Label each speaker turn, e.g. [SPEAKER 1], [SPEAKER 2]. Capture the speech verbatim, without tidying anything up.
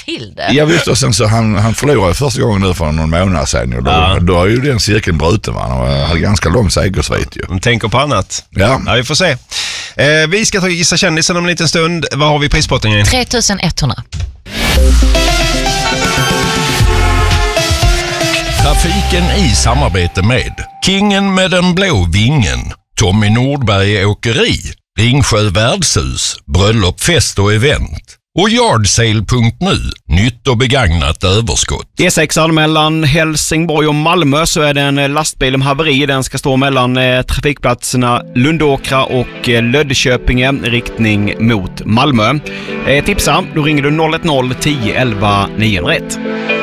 [SPEAKER 1] till det.
[SPEAKER 2] Ja visst, och sen så han, han förlorade första gången nu för någon månad sedan. Och då, ja. då är ju den cirkeln bruten, va? Han hade ganska lång segersvit ju.
[SPEAKER 3] De tänker på annat.
[SPEAKER 2] Ja.
[SPEAKER 3] Ja, vi får se. Eh, vi ska ta gissa kändisen om en liten stund. Vad har vi i prispotten?
[SPEAKER 1] tre tusen etthundra.
[SPEAKER 4] Trafiken i samarbete med Kingen med den blå vingen, Tommy Nordberg Åkeri, Ringsjö Värdshus, Bröllop, fest och event och Yardsale punkt nu, nytt och begagnat överskott.
[SPEAKER 5] E sexan mellan Helsingborg och Malmö så är det en lastbil om haveri. Den ska stå mellan eh, trafikplatserna Lundåkra och eh, Löddeköpinge, riktning mot Malmö. Eh, tipsa, då ringer du noll ett noll tio elva niohundraett.